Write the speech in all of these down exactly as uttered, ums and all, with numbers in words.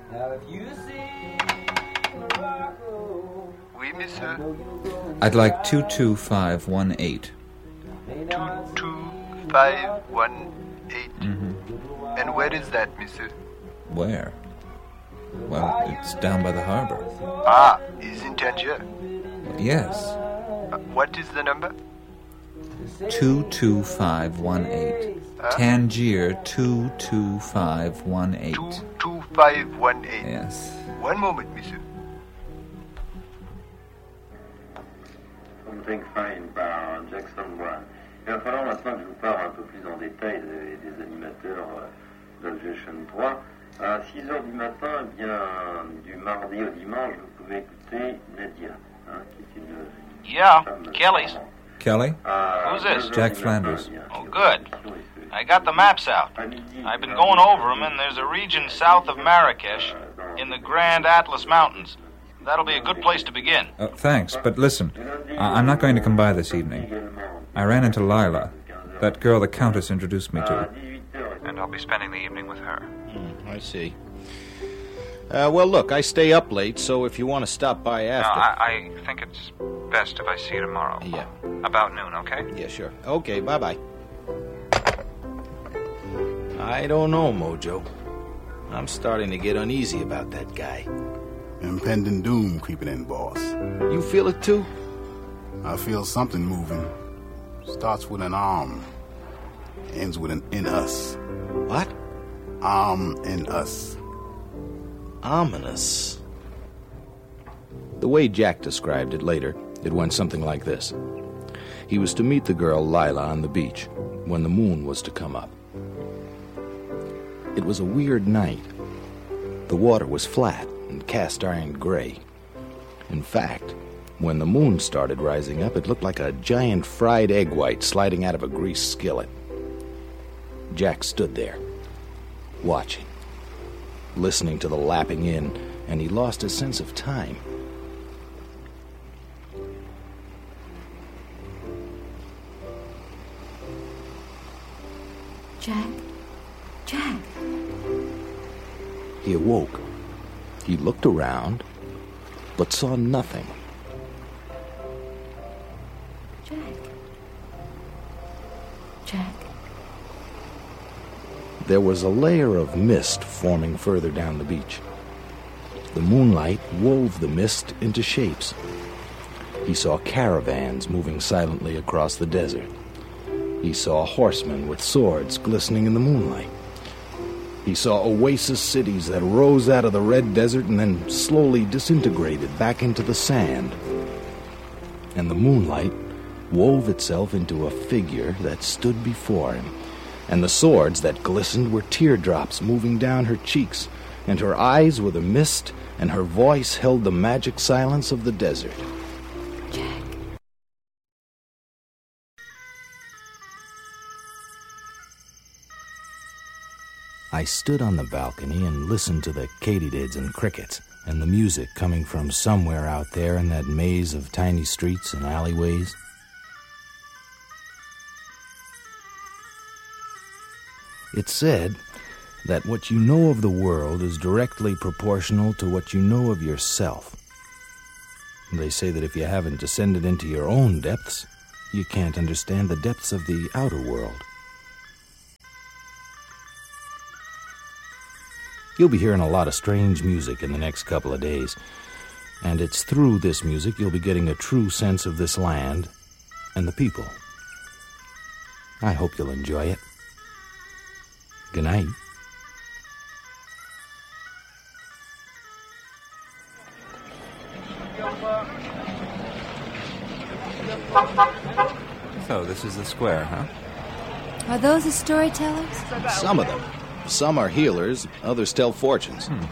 Oui, monsieur. I'd like two two five one eight. two two five one eight. Mm-hmm. And where is that, monsieur? Where? Well, it's down by the harbor. Ah, is in Tangier. Yes. Uh, what is the number? two two five one eight. Huh? Tangier two two five one eight. two two five one eight. Yes. One moment, monsieur. Something Fine par Jackson Browne. Il va falloir maintenant que je vous parle un peu plus en détail des, des animateurs euh, d'Objection trois. À six heures du matin, eh bien, du mardi au dimanche, vous pouvez écouter Nadia, hein, qui est une... Yeah, Kelly's. Kelly? À Who's this? deux heures Jack du Flanders. matin, Oh, bien, good. l'émission est faite. I got the maps out. À midi, I've been lundi, going over them, and there's a region south of Marrakesh in the Grand Atlas Mountains. That'll be a good place to begin. Oh, thanks, but listen. I- I'm not going to come by this evening. I ran into Lila, that girl the Countess introduced me to. And I'll be spending the evening with her. Hmm, I see. Uh, well, look, I stay up late, so if you want to stop by No, after... I, I think it's best if I see you tomorrow. Yeah. About noon, okay? Yeah, sure. Okay, bye-bye. I don't know, Mojo. I'm starting to get uneasy about that guy. Impending doom creeping in, boss. You feel it, too? I feel something moving. Starts with an arm. Ends with an in us. What? Arm in us. Ominous. The way Jack described it later, it went something like this. He was to meet the girl Lila on the beach when the moon was to come up. It was a weird night. The water was flat and cast iron gray. In fact, when the moon started rising up, it looked like a giant fried egg white sliding out of a greased skillet. Jack stood there, watching, listening to the lapping in, and he lost his sense of time. Jack? Jack? He awoke. He looked around, but saw nothing. Jack? Jack? There was a layer of mist forming further down the beach. The moonlight wove the mist into shapes. He saw caravans moving silently across the desert. He saw horsemen with swords glistening in the moonlight. He saw oasis cities that rose out of the red desert and then slowly disintegrated back into the sand. And the moonlight wove itself into a figure that stood before him. And the swords that glistened were teardrops moving down her cheeks, and her eyes were the mist, and her voice held the magic silence of the desert. Jack? I stood on the balcony and listened to the katydids and crickets, and the music coming from somewhere out there in that maze of tiny streets and alleyways. It's said that what you know of the world is directly proportional to what you know of yourself. They say that if you haven't descended into your own depths, you can't understand the depths of the outer world. You'll be hearing a lot of strange music in the next couple of days, and it's through this music you'll be getting a true sense of this land and the people. I hope you'll enjoy it. Good night. So, this is the square, huh? Are those the storytellers? Some of them. Some are healers, others tell fortunes. Hmm.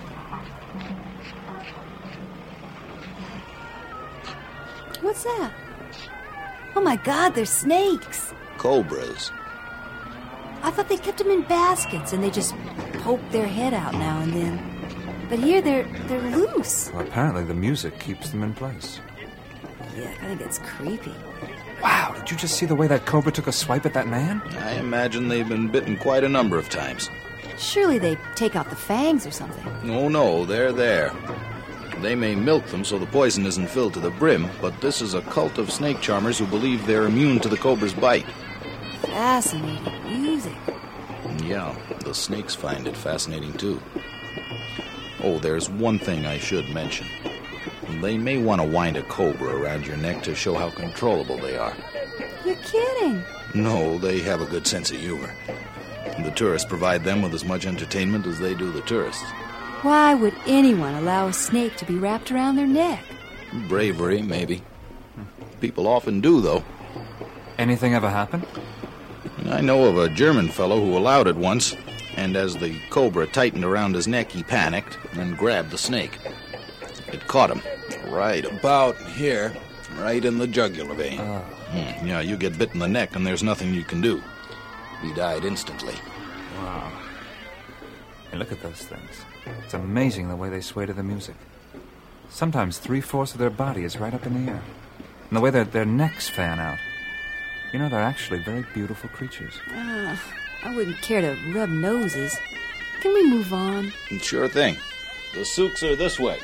What's that? Oh my God, they're snakes. Cobras. I thought they kept them in baskets and they just poke their head out now and then. But here they're they're loose. Well, apparently the music keeps them in place. Yeah, I think it's creepy. Wow, did you just see the way that cobra took a swipe at that man? I imagine they've been bitten quite a number of times. Surely they take out the fangs or something. Oh, no, they're there. They may milk them so the poison isn't filled to the brim, but this is a cult of snake charmers who believe they're immune to the cobra's bite. Fascinating music. Yeah, the snakes find it fascinating, too. Oh, there's one thing I should mention. They may want to wind a cobra around your neck to show how controllable they are. You're kidding. No, they have a good sense of humor. The tourists provide them with as much entertainment as they do the tourists. Why would anyone allow a snake to be wrapped around their neck? Bravery, maybe. People often do, though. Anything ever happen? I know of a German fellow who allowed it once, and as the cobra tightened around his neck, he panicked and grabbed the snake. It caught him right about here, right in the jugular vein. Oh. Hmm, yeah, you get bit in the neck and there's nothing you can do. He died instantly. Wow. Hey, look at those things. It's amazing the way they sway to the music. Sometimes three-fourths of their body is right up in the air. And the way their, their necks fan out. You know, they're actually very beautiful creatures. Uh, I wouldn't care to rub noses. Can we move on? Sure thing. The souks are this way.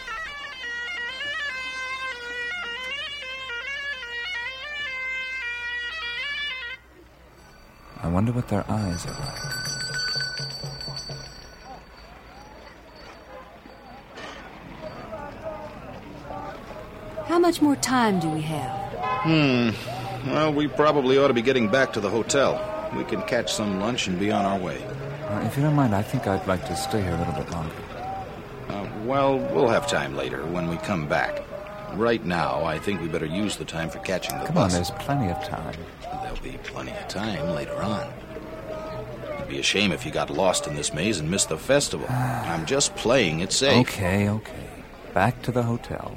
I wonder what their eyes are like. How much more time do we have? Hmm. Well, we probably ought to be getting back to the hotel. We can catch some lunch and be on our way. Uh, if you don't mind, I think I'd like to stay here a little bit longer. Uh, well, we'll have time later when we come back. Right now, I think we better use the time for catching the Come bus. on, there's plenty of time. There'll be plenty of time later on. It'd be a shame if you got lost in this maze and missed the festival. I'm just playing it safe. Okay, okay. Back to the hotel.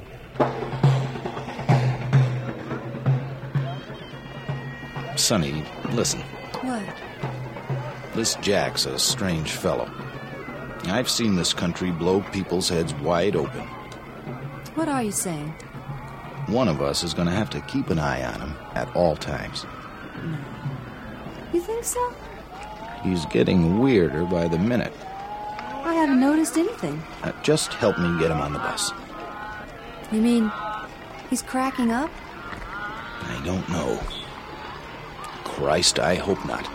Sonny, listen. What? This Jack's a strange fellow. I've seen this country blow people's heads wide open. What are you saying? One of us is going to have to keep an eye on him at all times. No. You think so? He's getting weirder by the minute. I haven't noticed anything. Uh, just help me get him on the bus. You mean he's cracking up? I don't know. Christ, I hope not.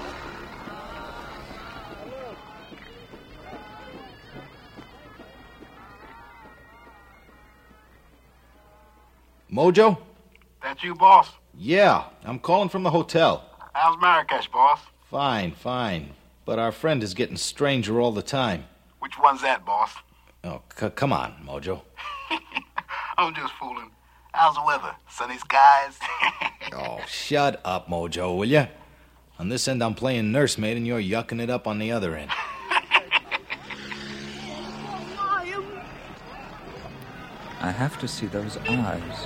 Mojo? That you, boss? Yeah, I'm calling from the hotel. How's Marrakesh, boss? Fine, fine. But our friend is getting stranger all the time. Which one's that, boss? Oh, c- come on, Mojo. I'm just fooling. How's the weather? Sunny skies? Oh, shut up, Mojo, will ya? On this end, I'm playing nursemaid, and you're yucking it up on the other end. I have to see those eyes.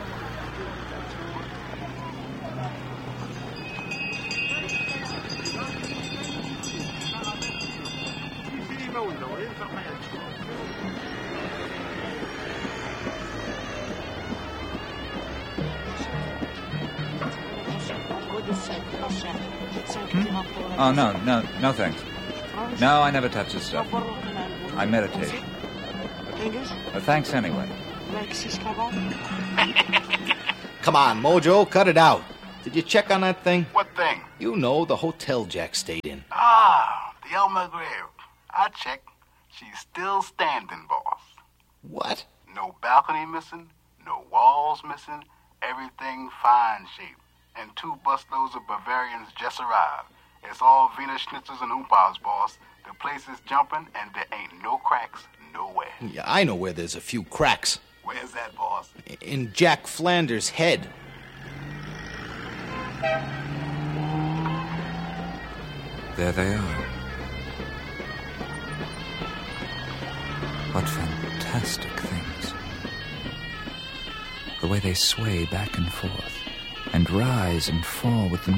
Hmm? Oh, no, no, no thanks. No, I never touch this stuff. I meditate. But thanks anyway. Come on, Mojo, cut it out. Did you check on that thing? What thing? You know, the hotel Jack stayed in. Ah, the El Magreb. I checked. She's still standing, boss. What? No balcony missing, no walls missing, everything fine shape. And two busloads of Bavarians just arrived. It's all Wiener Schnitzels and Oompas, boss. The place is jumping, and there ain't no cracks nowhere. Yeah, I know where there's a few cracks. Where's that, boss? In Jack Flanders' head. There they are. What fantastic things. The way they sway back and forth, and rise and fall with the